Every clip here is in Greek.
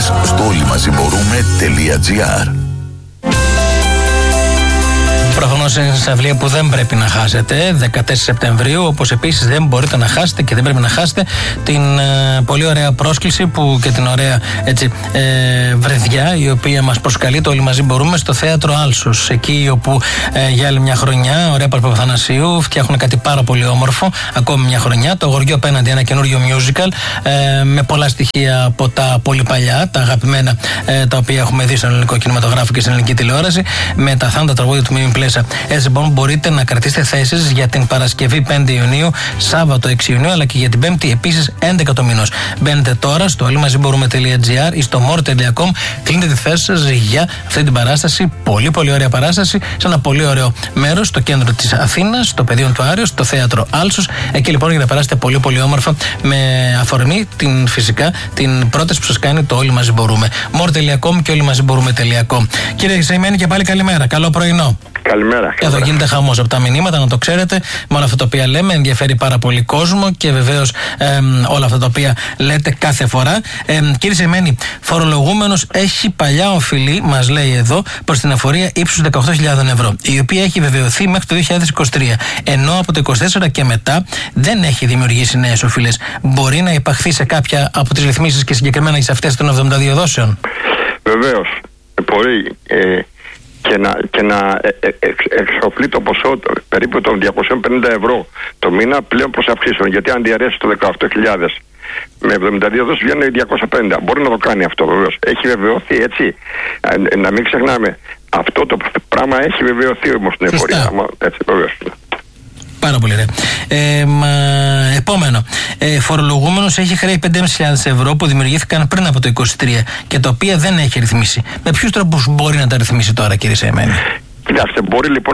λεπτομέρειες στο όλοιμαζιμπορούμε.gr. Προφανώς είναι συναυλία που δεν πρέπει να χάσετε, 14 Σεπτεμβρίου, όπως επίσης δεν μπορείτε να χάσετε και δεν πρέπει να χάσετε την πολύ ωραία πρόσκληση που και την ωραία βρεδιά η οποία μας προσκαλεί το Όλοι Μαζί Μπορούμε στο θέατρο Άλσος. Εκεί όπου για άλλη μια χρονιά, ωραία Παπαθανασίου, φτιάχνουν κάτι πάρα πολύ όμορφο, ακόμη μια χρονιά, το Αγοριό Απέναντι, ένα καινούριο musical με πολλά στοιχεία από τα πολύ παλιά, τα αγαπημένα τα οποία έχουμε δει στον ελληνικό κινηματογράφο και στην ελληνική τηλεόραση, με τα θάνατα τραγούδια του Μίμη Πλέσα. Έτσι λοιπόν μπορείτε να κρατήσετε θέσεις για την Παρασκευή 5 Ιουνίου, Σάββατο 6 Ιουνίου, αλλά και για την 5η επίσης 11 το μηνός. Μπαίνετε τώρα στο όλοιμαζιμπορούμε.gr ή στο more.com, κλείνετε τη θέση σας για αυτή την παράσταση, πολύ πολύ ωραία παράσταση, σε ένα πολύ ωραίο μέρος, στο κέντρο της Αθήνας, στο πεδίο του Άριου, στο θέατρο Άλσος. Εκεί λοιπόν για να περάσετε πολύ πολύ όμορφα, με αφορμή φυσικά την πρόταση που σας κάνει το Όλοι Μαζί Μπορούμε. more.com και όλοιμαζιμπορούμε.com. Κύριε Σεϊμένη, και πάλι καλημέρα, καλό πρωινό. Καλημέρα. Εδώ γίνεται χαμός από τα μηνύματα, να το ξέρετε. Με όλα αυτά τα οποία λέμε, ενδιαφέρει πάρα πολύ κόσμο και βεβαίως όλα αυτά τα οποία λέτε κάθε φορά. Κύριε Σεϊμένη, φορολογούμενος έχει παλιά οφειλή, μας λέει εδώ, προς την εφορία ύψους 18.000 ευρώ, η οποία έχει βεβαιωθεί μέχρι το 2023. Ενώ από το 2024 και μετά δεν έχει δημιουργήσει νέες οφειλές. Μπορεί να υπαχθεί σε κάποια από τις ρυθμίσεις και συγκεκριμένα σε αυτές των 72 δόσεων? Βεβαίως. Μπορεί. Και να εξοφλεί το ποσό περίπου των 250 ευρώ το μήνα πλέον προς αυξήσεων. Γιατί αν διαρρέσει το 18.000 με 72 δόσεις βγαίνουν 250. Μπορεί να το κάνει αυτό βεβαίως. Έχει βεβαιωθεί, έτσι. Να μην ξεχνάμε. Αυτό το πράγμα έχει βεβαιωθεί όμως στην εφορία. Έτσι, βεβαίως. Πάρα πολύ ωραία. Επόμενο. Φορολογούμενος έχει χρέη 5.500 ευρώ που δημιουργήθηκαν πριν από το 2023 και τα οποία δεν έχει ρυθμίσει. Με ποιους τρόπους μπορεί να τα ρυθμίσει τώρα, κύριε Σεϊμένη? Κοιτάξτε, μπορεί λοιπόν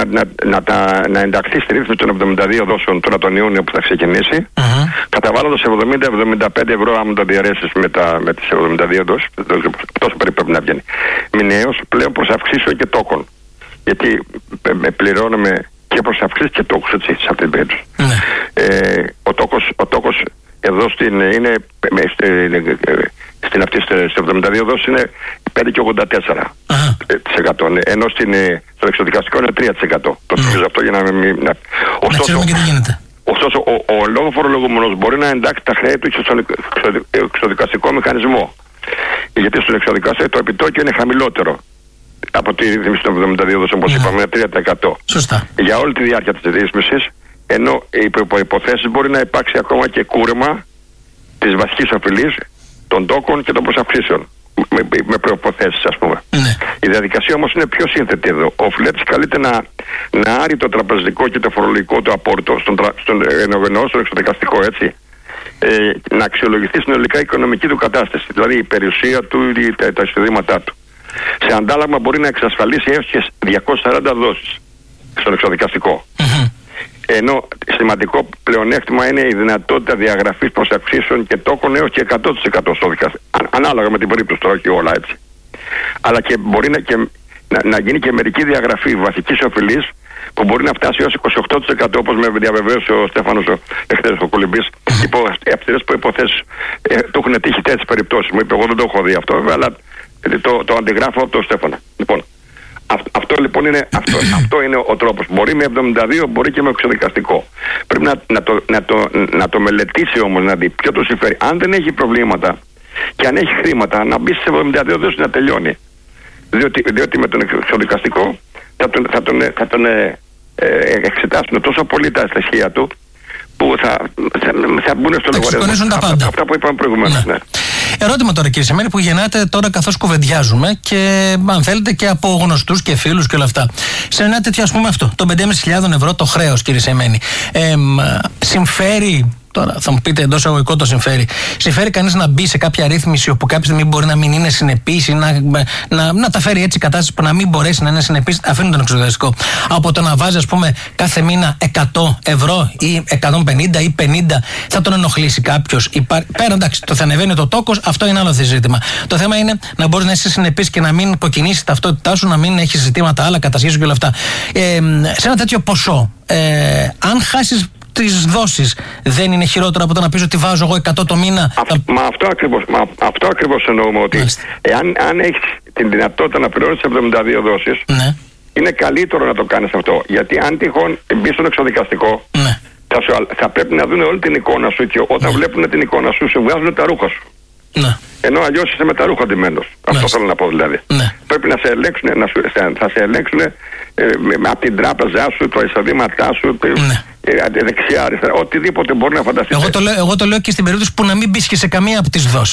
να ενταχθεί στη ρύθμιση των 72 δόσεων τώρα τον Ιούνιο που θα ξεκινήσει, καταβάλλοντας 70-75 ευρώ άμα τα διαρρέσεις με τις 72 δόσεις, τόσο περίπου πρέπει να βγαίνει. Μηνιαίως πλέον προς αυξήσεων και τόκων. Γιατί πληρώνουμε και προς αυξήσεις και τόκους, έτσι, σε αυτή την περίπτωση. Ο τόκος εδώ είναι στις 72 δόσεις είναι 5,84%. Ενώ στο εξωδικαστικό είναι 3%. Το θυμίζω αυτό για να μην... ξέρουμε και τι γίνεται. Ωστόσο, ο λόγο φορολογούμενος μπορεί να εντάξει τα χρέη του στον εξωδικαστικό μηχανισμό. Γιατί στον εξωδικαστικό το επιτόκιο είναι χαμηλότερο από τη ρύθμιση των 72 δόσεων, όπως είπαμε, 3%. Σωστά. Για όλη τη διάρκεια της ρύθμισης, ενώ οι προϋποθέσεις μπορεί να υπάρξει ακόμα και κούρεμα της βασικής οφειλής, των τόκων και των προσαυξήσεων. Με προϋποθέσεις, ας πούμε. Ναι. Η διαδικασία όμως είναι πιο σύνθετη εδώ. Ο οφειλέτης καλείται να άρει το τραπεζικό και το φορολογικό του απόρριτο στον εξωδικαστικό, έτσι. Να αξιολογηθεί συνολικά η οικονομική του κατάσταση, δηλαδή η περιουσία του, τα εισοδήματά του. Σε αντάλλαγμα μπορεί να εξασφαλίσει έως και 240 δόσεις στον εξωδικαστικό. Ενώ σημαντικό πλεονέκτημα είναι η δυνατότητα διαγραφής προσαυξήσεων και τόκων έως και 100% στο δικαστήριο. Ανάλογα με την περίπτωση, τώρα όχι όλα, έτσι. Αλλά και μπορεί να γίνει και μερική διαγραφή βασικής οφειλής που μπορεί να φτάσει έως 28%, όπως με διαβεβαίωσε ο Στέφανος εχθές ο Κολυμπής. Υπό αυστηρές προϋποθέσεις του έχουν τύχει τέτοιες περιπτώσεις. Μου είπε, εγώ δεν το έχω δει αυτό, βέβαια, αλλά το αντιγράφω από τον Στέφανο. Λοιπόν, αυτό λοιπόν είναι, αυτό είναι ο τρόπος. Μπορεί με 72, μπορεί και με εξωδικαστικό. Πρέπει να το μελετήσει όμως, να δει ποιο το συμφέρει. Αν δεν έχει προβλήματα και αν έχει χρήματα, να μπει στις 72 δόσεις να τελειώνει. Διότι με τον εξωδικαστικό θα τον εξετάσουν τόσο πολύ τα στοιχεία του που θα μπουν στο λογαριασμό. Αυτά που είπαμε προηγουμένως. Ναι. Ερώτημα τώρα, κύριε Σεϊμένη, που γεννάτε τώρα καθώς κουβεντιάζουμε και αν θέλετε και από γνωστούς και φίλους και όλα αυτά. Σε ένα τέτοιο, ας πούμε, αυτό, το 5.500 ευρώ το χρέος, κύριε Σεϊμένη, συμφέρει? Τώρα θα μου πείτε εντός εισαγωγικών το συμφέρει. Συμφέρει κανείς να μπει σε κάποια ρύθμιση όπου κάποια στιγμή μπορεί να μην είναι συνεπής ή να τα φέρει έτσι η κατάσταση που να μην μπορέσει να είναι συνεπής, αφήνει τον εξωτερικό. Από το να βάζει, ας πούμε, κάθε μήνα 100 ευρώ ή 150 ή 50, θα τον ενοχλήσει κάποιος. Πέρα, εντάξει, το θα ανεβαίνει το τόκος, αυτό είναι άλλο ζήτημα. Το θέμα είναι να μπορείς να είσαι συνεπής και να μην κοκκινήσει η ταυτότητά σου, να μην έχει ζητήματα άλλα, κατασχέσεις και όλα αυτά. Σε ένα τέτοιο ποσό, αν χάσεις τις δώσεις. Δεν είναι χειρότερο από το να πεις ότι βάζω εγώ 100 το μήνα? Αυτό ακριβώς εννοούμε, ότι αν έχεις την δυνατότητα να πληρώνεις 72 δόσεις, ναι, είναι καλύτερο να το κάνεις αυτό. Γιατί αν τυχόν μπεις στον εξοδικαστικό, ναι, θα πρέπει να δουν όλη την εικόνα σου και όταν βλέπουν την εικόνα σου, σου βγάζουν τα ρούχα σου. Ναι. Ενώ αλλιώς είσαι με τα ρούχα ντυμένος. Αυτό θέλω να πω δηλαδή. Ναι. Πρέπει να σε ελέγξουν, θα σε ελέγξουν από την τράπεζά σου, τα εισοδήματά σου, δεξιά, αριστερά, οτιδήποτε μπορεί να φανταστείς. Εγώ το λέω και στην περίπτωση που να μην μπεις και σε καμία από τις δόσεις.